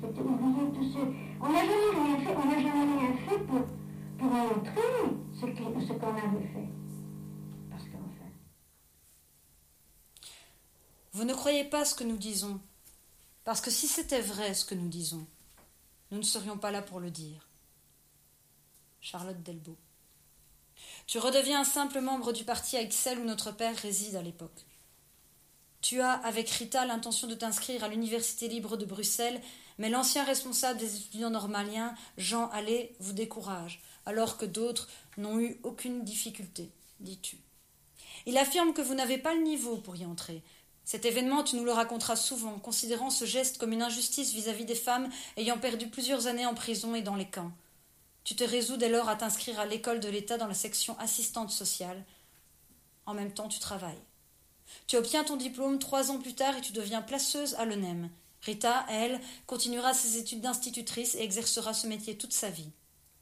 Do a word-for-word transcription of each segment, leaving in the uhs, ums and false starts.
C'était oublier tout ce... On n'a jamais rien fait, on n'a jamais rien fait pour, pour montrer ce qu'on ce qu'on avait fait. Parce qu'en fait... Vous ne croyez pas ce que nous disons, parce que si c'était vrai ce que nous disons, nous ne serions pas là pour le dire. Charlotte Delbo. Tu redeviens un simple membre du parti à Ixelles où notre père réside à l'époque. Tu as, avec Rita, l'intention de t'inscrire à l'Université libre de Bruxelles, mais l'ancien responsable des étudiants normaliens, Jean Allais, vous décourage, alors que d'autres n'ont eu aucune difficulté, dis-tu. Il affirme que vous n'avez pas le niveau pour y entrer. Cet événement, tu nous le raconteras souvent, considérant ce geste comme une injustice vis-à-vis des femmes ayant perdu plusieurs années en prison et dans les camps. Tu te résous dès lors à t'inscrire à l'école de l'État dans la section assistante sociale. En même temps, tu travailles. Tu obtiens ton diplôme trois ans plus tard et tu deviens placeuse à l'E N E M. Rita, elle, continuera ses études d'institutrice et exercera ce métier toute sa vie.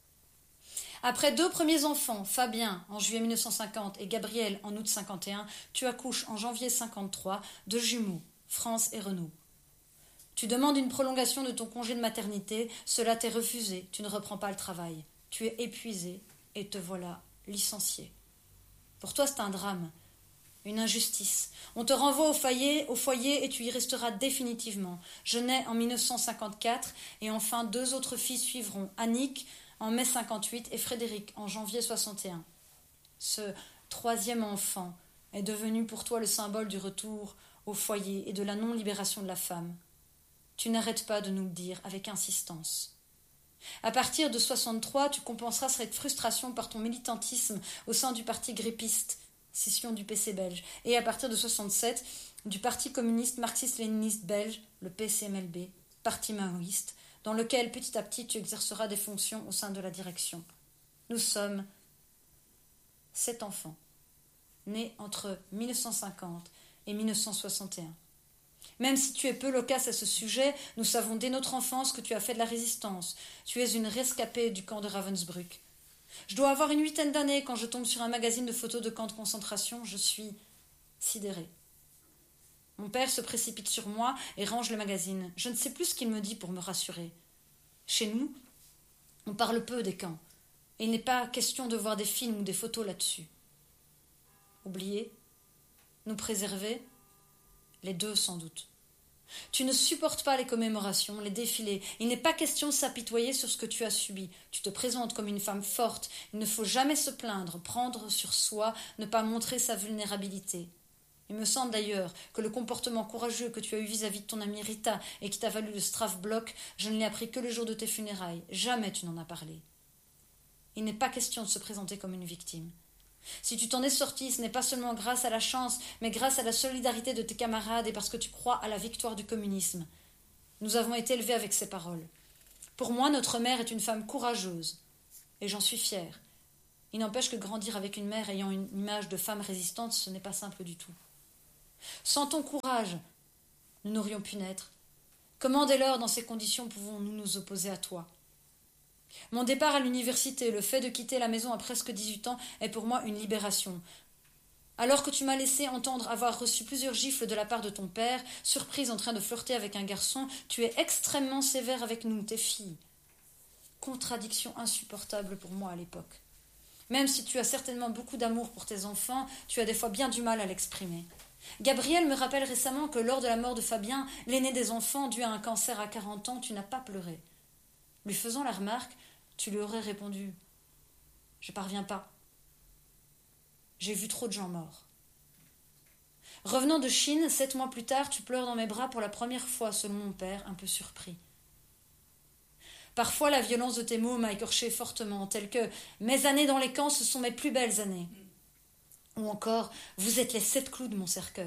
Après deux premiers enfants, Fabien en juillet mille neuf cent cinquante et Gabriel en août cinquante et un, tu accouches en janvier cinquante-trois de jumeaux, France et Renaud. Tu demandes une prolongation de ton congé de maternité, cela t'est refusé, tu ne reprends pas le travail. Tu es épuisé et te voilà licencié. Pour toi, c'est un drame, une injustice. On te renvoie au foyer, au foyer et tu y resteras définitivement. Je nais en mille neuf cent cinquante-quatre et enfin deux autres filles suivront, Annick en mai cinquante-huit et Frédéric en janvier soixante et un. Ce troisième enfant est devenu pour toi le symbole du retour au foyer et de la non-libération de la femme. Tu n'arrêtes pas de nous le dire avec insistance. À partir de soixante-trois, tu compenseras cette frustration par ton militantisme au sein du parti grépiste, scission du P C belge, et à partir de soixante-sept, du parti communiste marxiste-léniniste belge, le P C M L B, parti maoïste, dans lequel petit à petit tu exerceras des fonctions au sein de la direction. Nous sommes sept enfants, nés entre mille neuf cent cinquante et mille neuf cent soixante et un. Même si tu es peu loquace à ce sujet, nous savons dès notre enfance que tu as fait de la résistance. Tu es une rescapée du camp de Ravensbrück. Je dois avoir une huitaine d'années quand je tombe sur un magazine de photos de camps de concentration. Je suis sidérée. Mon père se précipite sur moi et range le magazine. Je ne sais plus ce qu'il me dit pour me rassurer. Chez nous, on parle peu des camps. Et il n'est pas question de voir des films ou des photos là-dessus. Oublier, nous préserver, les deux sans doute. Tu ne supportes pas les commémorations, les défilés. Il n'est pas question de s'apitoyer sur ce que tu as subi. Tu te présentes comme une femme forte. Il ne faut jamais se plaindre, prendre sur soi, ne pas montrer sa vulnérabilité. Il me semble d'ailleurs que le comportement courageux que tu as eu vis-à-vis de ton amie Rita et qui t'a valu le Strafblock, je ne l'ai appris que le jour de tes funérailles. Jamais tu n'en as parlé. Il n'est pas question de se présenter comme une victime. Si tu t'en es sorti, ce n'est pas seulement grâce à la chance, mais grâce à la solidarité de tes camarades et parce que tu crois à la victoire du communisme. Nous avons été élevés avec ces paroles. Pour moi, notre mère est une femme courageuse, et j'en suis fière. Il n'empêche que grandir avec une mère ayant une image de femme résistante, ce n'est pas simple du tout. Sans ton courage, nous n'aurions pu naître. Comment dès lors, dans ces conditions, pouvons-nous nous opposer à toi ? Mon départ à l'université, le fait de quitter la maison à presque dix-huit ans, est pour moi une libération. Alors que tu m'as laissé entendre avoir reçu plusieurs gifles de la part de ton père, surprise en train de flirter avec un garçon, tu es extrêmement sévère avec nous, tes filles. Contradiction insupportable pour moi à l'époque. Même si tu as certainement beaucoup d'amour pour tes enfants, tu as des fois bien du mal à l'exprimer. Gabriel me rappelle récemment que lors de la mort de Fabien, l'aîné des enfants, dû à un cancer à quarante ans, tu n'as pas pleuré. Lui faisant la remarque, tu lui aurais répondu « Je parviens pas. J'ai vu trop de gens morts. » Revenant de Chine, sept mois plus tard, tu pleures dans mes bras pour la première fois, selon mon père, un peu surpris. Parfois, la violence de tes mots m'a écorché fortement, tels que « Mes années dans les camps, ce sont mes plus belles années. » Ou encore « Vous êtes les sept clous de mon cercueil. »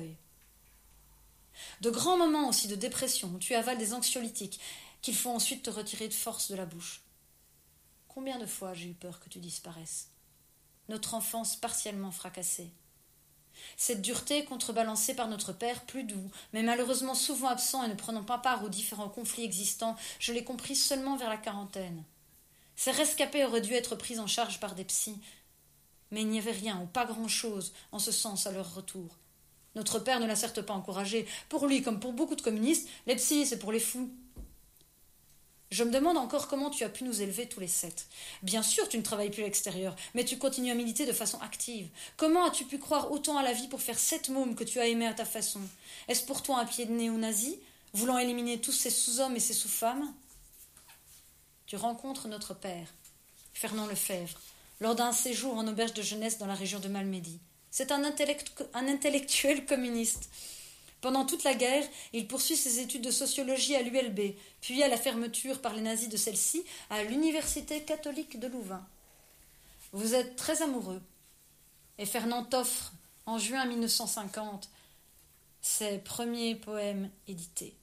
De grands moments aussi de dépression, où tu avales des anxiolytiques, qu'il faut ensuite te retirer de force de la bouche. Combien de fois j'ai eu peur que tu disparaisses ? Notre enfance partiellement fracassée. Cette dureté contrebalancée par notre père, plus doux, mais malheureusement souvent absent et ne prenant pas part aux différents conflits existants, je l'ai compris seulement vers la quarantaine. Ces rescapés auraient dû être pris en charge par des psys, mais il n'y avait rien ou pas grand-chose en ce sens à leur retour. Notre père ne l'a certes pas encouragé. Pour lui, comme pour beaucoup de communistes, les psys, c'est pour les fous. Je me demande encore comment tu as pu nous élever tous les sept. Bien sûr, tu ne travailles plus à l'extérieur, mais tu continues à militer de façon active. Comment as-tu pu croire autant à la vie pour faire sept mômes que tu as aimés à ta façon? Est-ce pour toi un pied de nez aux nazis, voulant éliminer tous ces sous-hommes et ces sous-femmes? Tu rencontres notre père, Fernand Lefebvre, lors d'un séjour en auberge de jeunesse dans la région de Malmedy. C'est un, intellect- un intellectuel communiste. Pendant toute la guerre, il poursuit ses études de sociologie à l'U L B, puis à la fermeture par les nazis de celle-ci à l'Université catholique de Louvain. Vous êtes très amoureux, et Fernand t'offre, en juin mille neuf cent cinquante, ses premiers poèmes édités.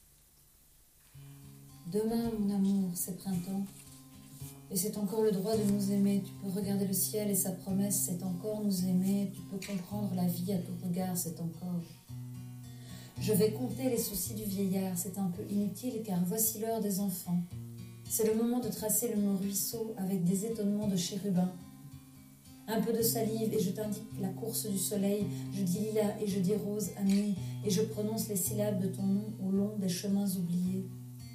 Demain, mon amour, c'est printemps, et c'est encore le droit de nous aimer. Tu peux regarder le ciel et sa promesse, c'est encore nous aimer. Tu peux comprendre la vie à ton regard, c'est encore... Je vais compter les soucis du vieillard, c'est un peu inutile car voici l'heure des enfants. C'est le moment de tracer le mot ruisseau avec des étonnements de chérubins. Un peu de salive et je t'indique la course du soleil, je dis lilas et je dis rose à nuit et je prononce les syllabes de ton nom au long des chemins oubliés.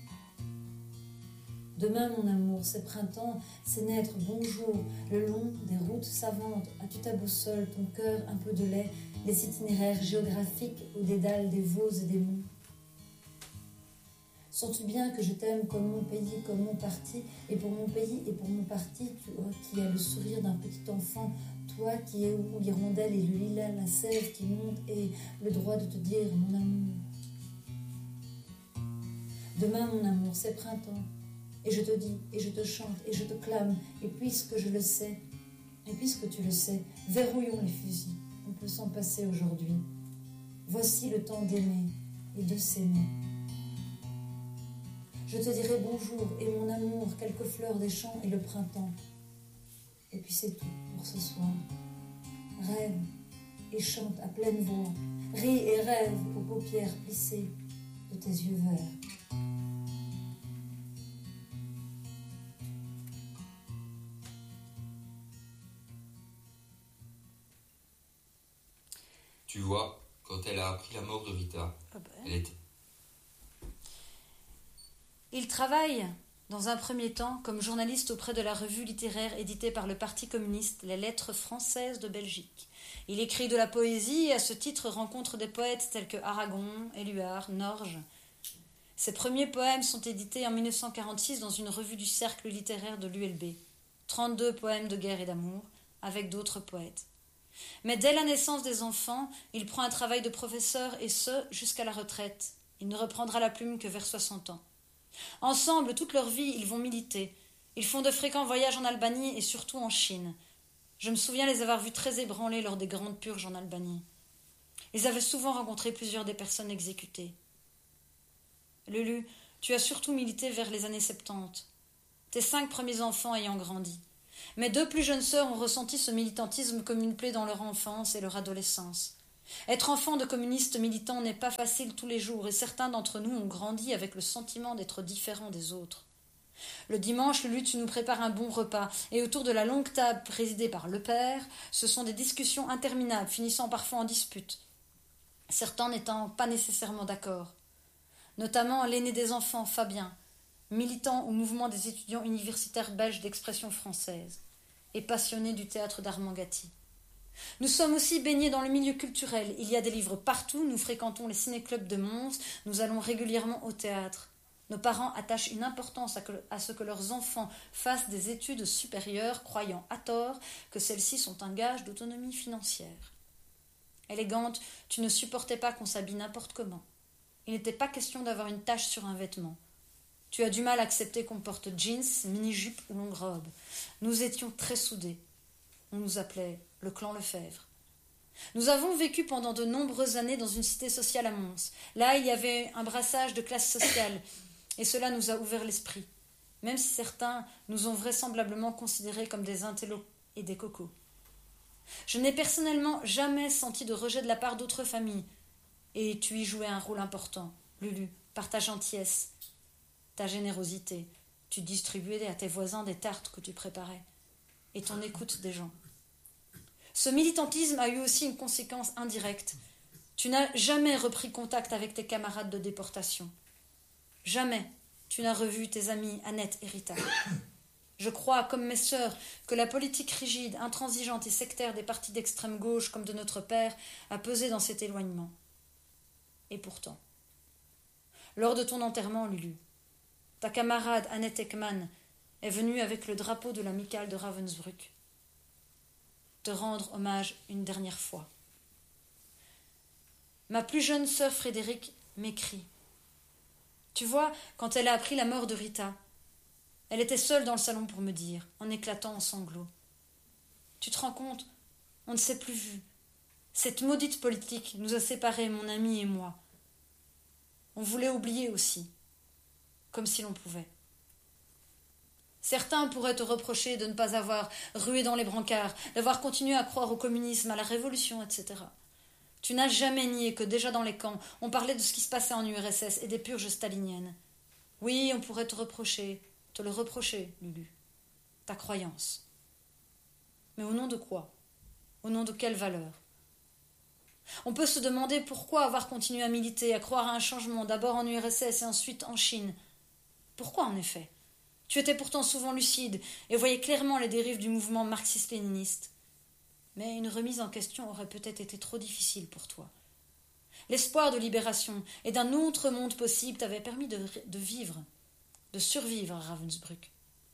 Demain, mon amour, c'est printemps, c'est naître, bonjour, le long des routes savantes, as-tu ta boussole, ton cœur, un peu de lait, les itinéraires géographiques au dédale des Vosges et des monts. Sens-tu bien que je t'aime comme mon pays, comme mon parti, et pour mon pays et pour mon parti, toi qui as le sourire d'un petit enfant, toi qui es où l'hirondelle et le lilas, la sève qui monte et le droit de te dire mon amour. Demain, mon amour, c'est printemps. Et je te dis, et je te chante, et je te clame, et puisque je le sais, et puisque tu le sais, verrouillons les fusils, on peut s'en passer aujourd'hui. Voici le temps d'aimer et de s'aimer. Je te dirai bonjour et mon amour, quelques fleurs des champs et le printemps. Et puis c'est tout pour ce soir. Rêve et chante à pleine voix, ris et rêve aux paupières plissées de tes yeux verts. Tu vois, quand elle a appris la mort de Rita, Ah ben. elle était... Il travaille, dans un premier temps, comme journaliste auprès de la revue littéraire éditée par le Parti communiste, Les Lettres françaises de Belgique. Il écrit de la poésie et à ce titre rencontre des poètes tels que Aragon, Éluard, Norge. Ses premiers poèmes sont édités en mille neuf cent quarante-six dans une revue du cercle littéraire de l'U L B. trente-deux poèmes de guerre et d'amour, avec d'autres poètes. Mais dès la naissance des enfants, il prend un travail de professeur et ce, jusqu'à la retraite. Il ne reprendra la plume que vers soixante ans. Ensemble, toute leur vie, ils vont militer. Ils font de fréquents voyages en Albanie et surtout en Chine. Je me souviens les avoir vus très ébranlés lors des grandes purges en Albanie. Ils avaient souvent rencontré plusieurs des personnes exécutées. Lulu, tu as surtout milité vers les années soixante-dix, tes cinq premiers enfants ayant grandi. Mes deux plus jeunes sœurs ont ressenti ce militantisme comme une plaie dans leur enfance et leur adolescence. Être enfant de communistes militants n'est pas facile tous les jours et certains d'entre nous ont grandi avec le sentiment d'être différents des autres. Le dimanche, Lulu, tu nous prépares un bon repas et autour de la longue table présidée par le père, ce sont des discussions interminables finissant parfois en dispute, certains n'étant pas nécessairement d'accord. Notamment l'aîné des enfants, Fabien, militant au mouvement des étudiants universitaires belges d'expression française et passionné du théâtre d'Armand Gatti. Nous sommes aussi baignés dans le milieu culturel. Il y a des livres partout, nous fréquentons les ciné-clubs de Mons, nous allons régulièrement au théâtre. Nos parents attachent une importance à, que, à ce que leurs enfants fassent des études supérieures, croyant à tort que celles-ci sont un gage d'autonomie financière. Élégante, tu ne supportais pas qu'on s'habille n'importe comment. Il n'était pas question d'avoir une tache sur un vêtement. Tu as du mal à accepter qu'on porte jeans, mini-jupe ou longue robe. Nous étions très soudés. On nous appelait le clan Lefebvre. Nous avons vécu pendant de nombreuses années dans une cité sociale à Mons. Là, il y avait un brassage de classes sociales, et cela nous a ouvert l'esprit, même si certains nous ont vraisemblablement considérés comme des intellos et des cocos. Je n'ai personnellement jamais senti de rejet de la part d'autres familles, et tu y jouais un rôle important, Lulu, par ta gentillesse, ta générosité. Tu distribuais à tes voisins des tartes que tu préparais, et ton écoute des gens. Ce militantisme a eu aussi une conséquence indirecte. Tu n'as jamais repris contact avec tes camarades de déportation. Jamais. tu n'as revu tes amis Annette et Rita. Je crois, comme mes sœurs, que la politique rigide, intransigeante et sectaire des partis d'extrême gauche comme de notre père a pesé dans cet éloignement. Et pourtant, lors de ton enterrement, Lulu, ta camarade Annette Ekman est venue avec le drapeau de l'amicale de Ravensbrück te rendre hommage une dernière fois. Ma plus jeune sœur Frédéric m'écrit. Tu vois, quand elle a appris la mort de Rita, elle était seule dans le salon pour me dire, en éclatant en sanglots. Tu te rends compte, on ne s'est plus vu. Cette maudite politique nous a séparés, mon ami et moi. On voulait oublier aussi, comme si l'on pouvait. Certains pourraient te reprocher de ne pas avoir rué dans les brancards, d'avoir continué à croire au communisme, à la révolution, et cetera. Tu n'as jamais nié que déjà dans les camps, on parlait de ce qui se passait en U R S S et des purges staliniennes. Oui, on pourrait te reprocher, te le reprocher, Lulu, ta croyance. Mais au nom de quoi? Au nom de quelle valeur? On peut se demander pourquoi avoir continué à militer, à croire à un changement, d'abord en U R S S et ensuite en Chine. Pourquoi, en effet? Tu étais pourtant souvent lucide et voyais clairement les dérives du mouvement marxiste-léniniste. Mais une remise en question aurait peut-être été trop difficile pour toi. L'espoir de libération et d'un autre monde possible t'avait permis de, de vivre, de survivre à Ravensbrück.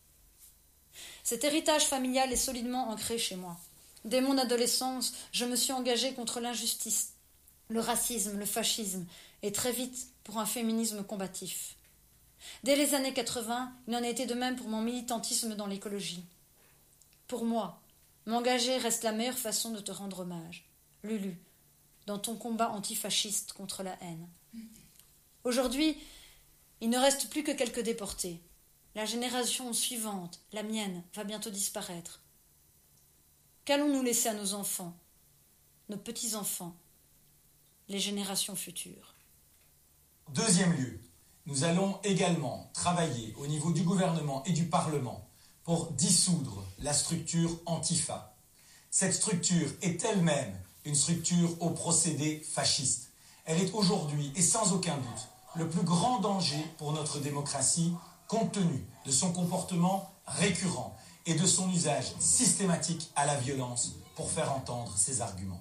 Cet héritage familial est solidement ancré chez moi. Dès mon adolescence, je me suis engagée contre l'injustice, le racisme, le fascisme, et très vite pour un féminisme combatif. Dès les années quatre-vingts, il en a été de même pour mon militantisme dans l'écologie. Pour moi, m'engager reste la meilleure façon de te rendre hommage, Lulu, dans ton combat antifasciste contre la haine. Aujourd'hui, il ne reste plus que quelques déportés. La génération suivante, la mienne, va bientôt disparaître. Qu'allons-nous laisser à nos enfants, nos petits-enfants, les générations futures? Deuxième lieu, nous allons également travailler au niveau du gouvernement et du Parlement pour dissoudre la structure Antifa. Cette structure est elle-même une structure au procédé fasciste. Elle est aujourd'hui, et sans aucun doute, le plus grand danger pour notre démocratie, compte tenu de son comportement récurrent et de son usage systématique à la violence pour faire entendre ses arguments.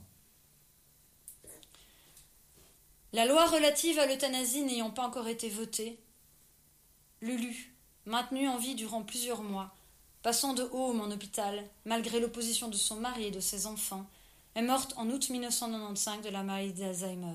La loi relative à l'euthanasie n'ayant pas encore été votée, Lulu, maintenue en vie durant plusieurs mois, passant de home en hôpital, malgré l'opposition de son mari et de ses enfants, est morte en août mille neuf cent quatre-vingt-quinze de la maladie d'Alzheimer.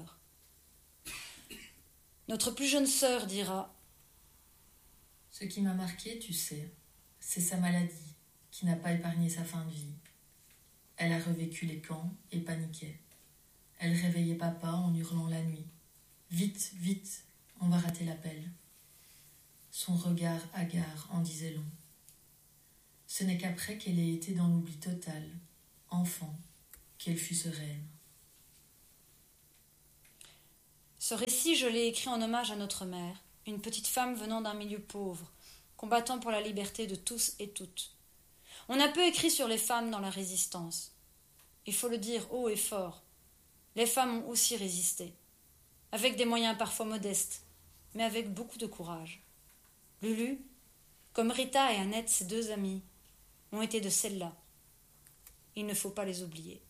Notre plus jeune sœur dira « Ce qui m'a marqué, tu sais, c'est sa maladie, qui n'a pas épargné sa fin de vie. Elle a revécu les camps et paniquait. Elle réveillait papa en hurlant la nuit. « Vite, vite, on va rater l'appel. » Son regard hagard en disait long. Ce n'est qu'après qu'elle ait été dans l'oubli total, enfant, qu'elle fut sereine. Ce récit, je l'ai écrit en hommage à notre mère, une petite femme venant d'un milieu pauvre, combattant pour la liberté de tous et toutes. On a peu écrit sur les femmes dans la résistance. Il faut le dire haut et fort. Les femmes ont aussi résisté, avec des moyens parfois modestes, mais avec beaucoup de courage. Lulu, comme Rita et Annette, ses deux amies, ont été de celles-là. Il ne faut pas les oublier.